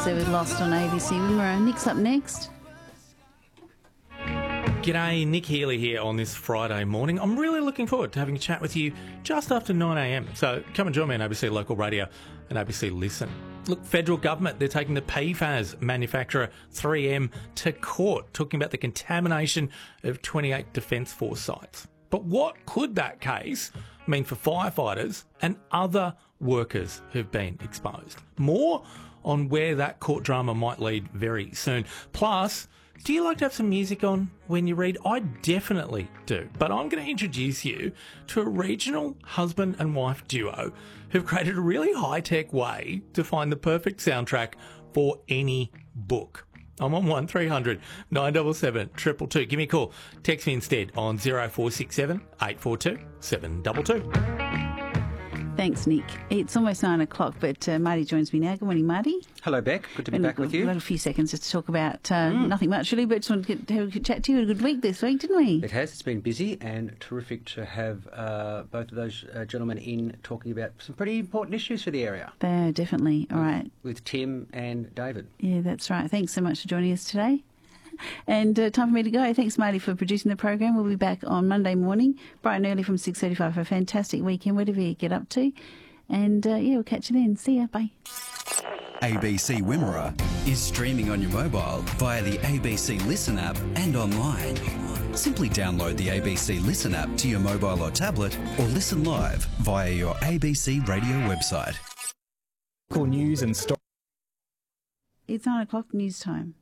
Girls there with Lost on ABC Wimmera. Nick's up next. G'day, Nick Healy here on this Friday morning. I'm really looking forward to having a chat with you just after 9am. So come and join me on ABC Local Radio and ABC Listen. Look, federal government, they're taking the PFAS manufacturer 3M to court, talking about the contamination of 28 Defence Force sites. But what could that case mean for firefighters and other workers who've been exposed? More on where that court drama might lead very soon. Plus, do you like to have some music on when you read? I definitely do. But I'm going to introduce you to a regional husband and wife duo who've created a really high-tech way to find the perfect soundtrack for any book. I'm on 1300 977 222. Give me a call. Text me instead on 0467 842 722. Thanks, Nick. It's almost 9 o'clock, but Marty joins me now. Good morning, Marty. Hello, Beck. Good to be back with you. We've got a few seconds just to talk about nothing much, really, but just wanted to have a chat to you. Had a good week this week, didn't we? It has. It's been busy and terrific to have both of those gentlemen in talking about some pretty important issues for the area. They're definitely. All right. With Tim and David. Yeah, that's right. Thanks so much for joining us today. And time for me to go. Thanks, Marty, for producing the program. We'll be back on Monday morning, bright and early from 6:35 for a fantastic weekend, whatever you get up to. And, we'll catch you then. See ya. Bye. ABC Wimmera is streaming on your mobile via the ABC Listen app and online. Simply download the ABC Listen app to your mobile or tablet or listen live via your ABC radio website. News and story. It's 9 o'clock news time.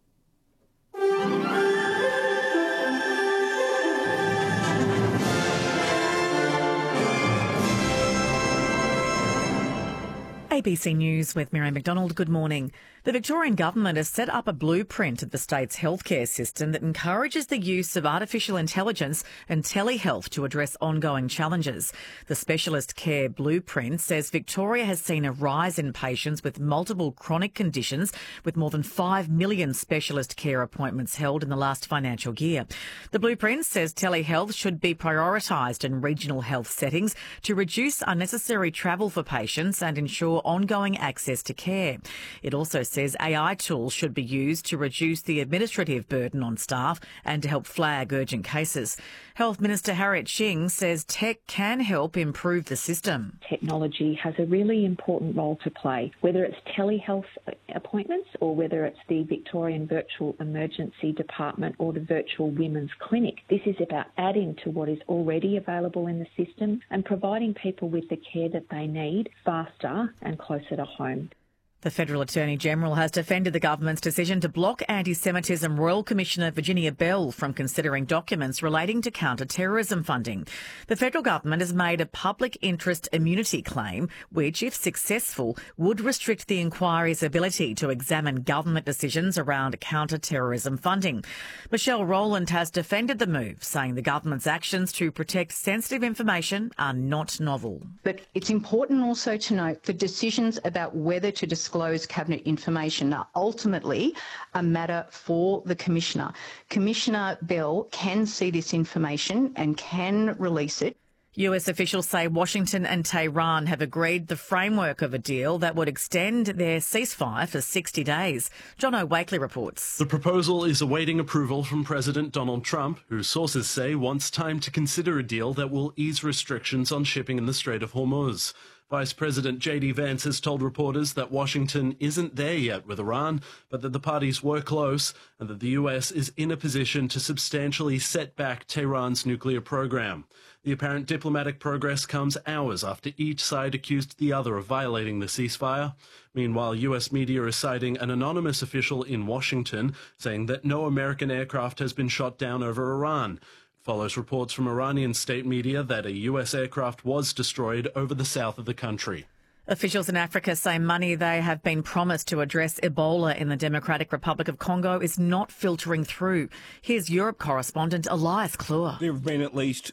ABC News with Miriam McDonald. Good morning. The Victorian Government has set up a blueprint of the state's healthcare system that encourages the use of artificial intelligence and telehealth to address ongoing challenges. The Specialist Care Blueprint says Victoria has seen a rise in patients with multiple chronic conditions, with more than 5 million specialist care appointments held in the last financial year. The blueprint says telehealth should be prioritised in regional health settings to reduce unnecessary travel for patients and ensure ongoing access to care. It also says AI tools should be used to reduce the administrative burden on staff and to help flag urgent cases. Health Minister Harriet Shing says tech can help improve the system. Technology has a really important role to play, whether it's telehealth appointments or whether it's the Victorian Virtual Emergency Department or the Virtual Women's Clinic. This is about adding to what is already available in the system and providing people with the care that they need faster and closer to home. The Federal Attorney-General has defended the government's decision to block Anti-Semitism Royal Commissioner Virginia Bell from considering documents relating to counter-terrorism funding. The federal government has made a public interest immunity claim, which, if successful, would restrict the inquiry's ability to examine government decisions around counter-terrorism funding. Michelle Rowland has defended the move, saying the government's actions to protect sensitive information are not novel. But it's important also to note the decisions about whether to disclose cabinet information are ultimately a matter for the Commissioner. Commissioner Bell can see this information and can release it. US officials say Washington and Tehran have agreed the framework of a deal that would extend their ceasefire for 60 days. John O'Wakely reports. The proposal is awaiting approval from President Donald Trump, who sources say wants time to consider a deal that will ease restrictions on shipping in the Strait of Hormuz. Vice President J.D. Vance has told reporters that Washington isn't there yet with Iran, but that the parties were close and that the US is in a position to substantially set back Tehran's nuclear program. The apparent diplomatic progress comes hours after each side accused the other of violating the ceasefire. Meanwhile, US media is citing an anonymous official in Washington saying that no American aircraft has been shot down over Iran. Follows reports from Iranian state media that a US aircraft was destroyed over the south of the country. Officials in Africa say money they have been promised to address Ebola in the Democratic Republic of Congo is not filtering through. Here's Europe correspondent Elias Klua. There have been at least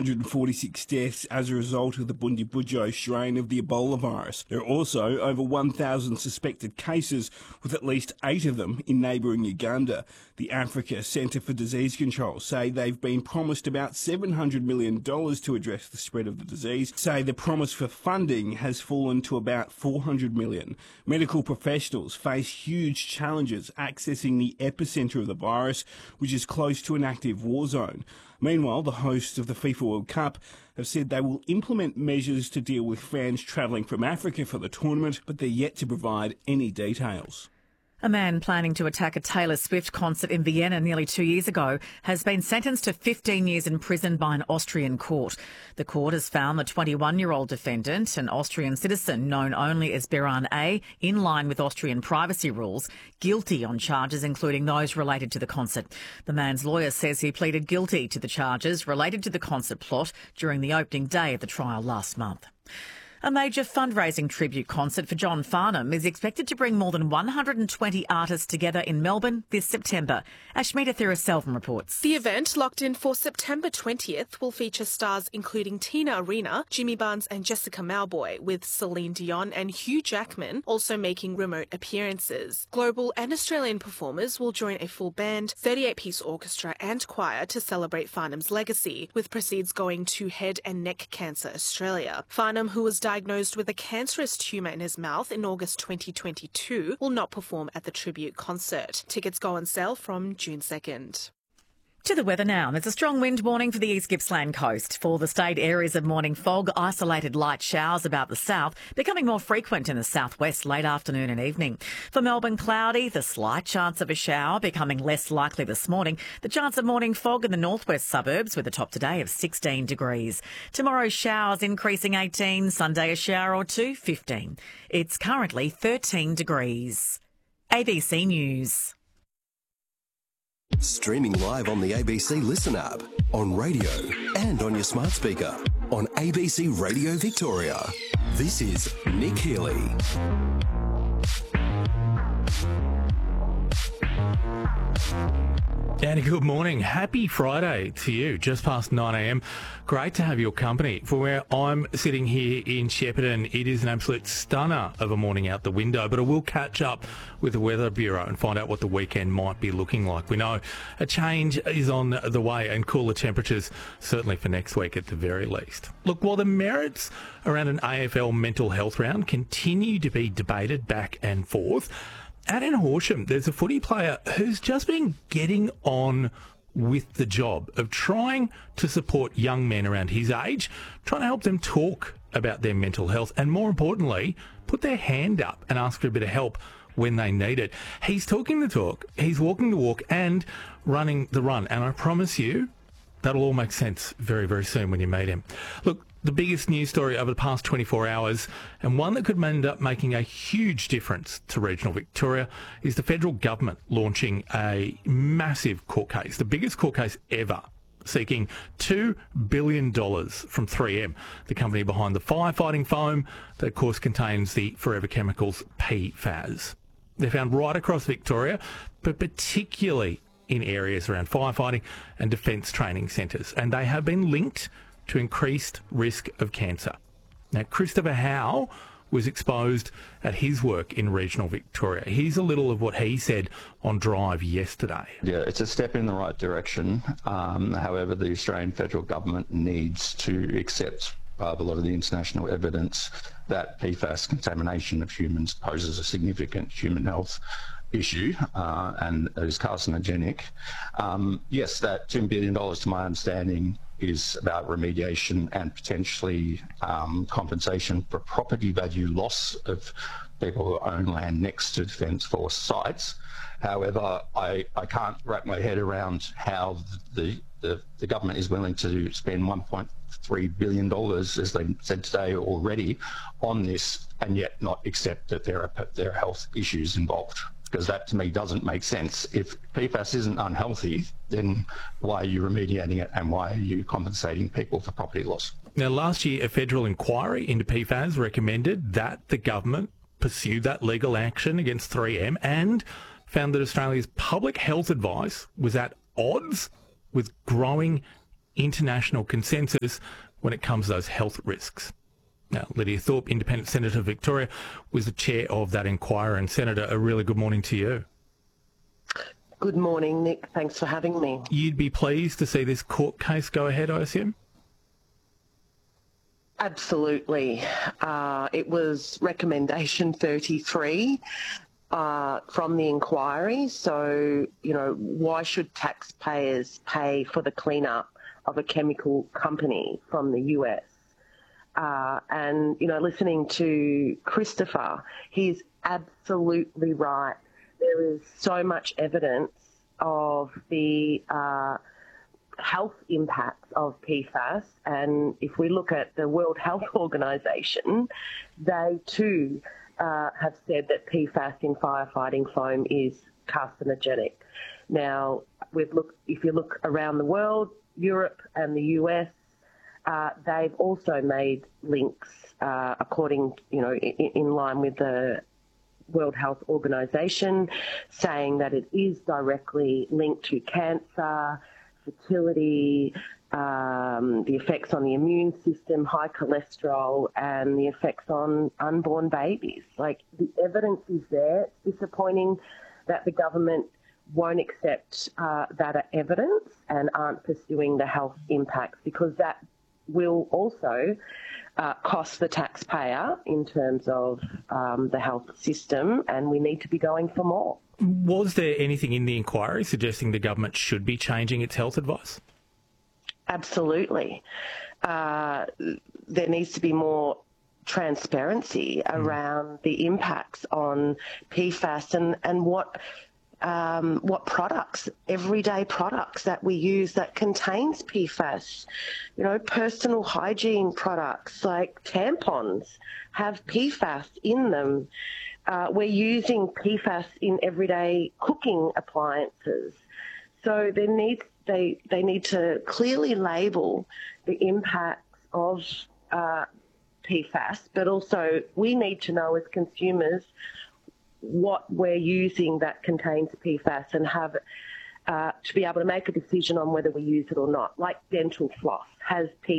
246 deaths as a result of the Bundibugyo strain of the Ebola virus. There are also over 1,000 suspected cases, with at least 8 of them in neighbouring Uganda. The Africa Centre for Disease Control say they've been promised about $700 million to address the spread of the disease, say the promise for funding has fallen fallen to about 400 million. Medical professionals face huge challenges accessing the epicentre of the virus, which is close to an active war zone. Meanwhile, the hosts of the FIFA World Cup have said they will implement measures to deal with fans travelling from Africa for the tournament, but they're yet to provide any details. A man planning to attack a Taylor Swift concert in Vienna nearly 2 years ago has been sentenced to 15 years in prison by an Austrian court. The court has found the 21-year-old defendant, an Austrian citizen known only as Beran A, in line with Austrian privacy rules, guilty on charges including those related to the concert. The man's lawyer says he pleaded guilty to the charges related to the concert plot during the opening day of the trial last month. A major fundraising tribute concert for John Farnham is expected to bring more than 120 artists together in Melbourne this September. Ashmita Thiraselvan reports. The event, locked in for September 20th, will feature stars including Tina Arena, Jimmy Barnes and Jessica Mauboy, with Celine Dion and Hugh Jackman also making remote appearances. Global and Australian performers will join a full band, 38-piece orchestra and choir to celebrate Farnham's legacy, with proceeds going to Head and Neck Cancer Australia. Farnham, who was diagnosed with a cancerous tumour in his mouth in August 2022, will not perform at the tribute concert. Tickets go on sale from June 2nd. To the weather now. There's a strong wind warning for the East Gippsland coast. For the state, areas of morning fog, isolated light showers about the south, becoming more frequent in the southwest late afternoon and evening. For Melbourne, cloudy, the slight chance of a shower becoming less likely this morning. The chance of morning fog in the northwest suburbs with a top today of 16 degrees. Tomorrow, showers increasing 18, Sunday a shower or two, 15. It's currently 13 degrees. ABC News. Streaming live on the ABC Listen app, on radio and on your smart speaker, on ABC Radio Victoria. This is Nick Healy. Danny, good morning. Happy Friday to you, just past 9 a.m. Great to have your company. For where I'm sitting here in Shepparton, it is an absolute stunner of a morning out the window, but I will catch up with the Weather Bureau and find out what the weekend might be looking like. We know a change is on the way and cooler temperatures, certainly for next week at the very least. Look, while the merits around an AFL mental health round continue to be debated back and forth, out in Horsham, there's a footy player who's just been getting on with the job of trying to support young men around his age, trying to help them talk about their mental health and, more importantly, put their hand up and ask for a bit of help when they need it. He's talking the talk, he's walking the walk and running the run. And I promise you, that'll all make sense very, very soon when you meet him. Look, the biggest news story over the past 24 hours, and one that could end up making a huge difference to regional Victoria, is the federal government launching a massive court case, the biggest court case ever, seeking $2 billion from 3M, the company behind the firefighting foam that, of course, contains the forever chemicals PFAS. They're found right across Victoria, but particularly in areas around firefighting and defence training centres, and they have been linked to increased risk of cancer. Now, Christopher Howe was exposed at his work in regional Victoria. Here's a little of what he said on Drive yesterday. Yeah, it's a step in the right direction. However, the Australian federal government needs to accept a lot of the international evidence that PFAS contamination of humans poses a significant human health issue and is carcinogenic. Yes, that $2 billion, to my understanding, is about remediation and potentially compensation for property value loss of people who own land next to Defence Force sites. However, I can't wrap my head around how the government is willing to spend $1.3 billion, as they said today already, on this, and yet not accept that there are health issues involved. Because that, to me, doesn't make sense. If PFAS isn't unhealthy, then why are you remediating it and why are you compensating people for property loss? Now, last year, a federal inquiry into PFAS recommended that the government pursue that legal action against 3M and found that Australia's public health advice was at odds with growing international consensus when it comes to those health risks. Now, Lydia Thorpe, Independent Senator of Victoria, was the chair of that inquiry. And Senator, a really good morning to you. Good morning, Nick. Thanks for having me. You'd be pleased to see this court case go ahead, I assume? Absolutely. It was recommendation 33 from the inquiry. So, why should taxpayers pay for the cleanup of a chemical company from the US? And, listening to Christopher, he's absolutely right. There is so much evidence of the health impacts of PFAS, and if we look at the World Health Organization, they too have said that PFAS in firefighting foam is carcinogenic. Now, if you look around the world, Europe and the US, they've also made links, according, in line with the World Health Organization, saying that it is directly linked to cancer, fertility, the effects on the immune system, high cholesterol, and the effects on unborn babies. Like, the evidence is there. It's disappointing that the government won't accept that evidence and aren't pursuing the health impacts, because that will also cost the taxpayer in terms of the health system, and we need to be going for more. Was there anything in the inquiry suggesting the government should be changing its health advice? Absolutely. There needs to be more transparency around the impacts on PFAS and what products, everyday products that we use that contains PFAS. Personal hygiene products like tampons have PFAS in them. We're using PFAS in everyday cooking appliances. So they need to clearly label the impacts of PFAS, but also we need to know as consumers what we're using that contains PFAS and have to be able to make a decision on whether we use it or not. Like dental floss has PFAS.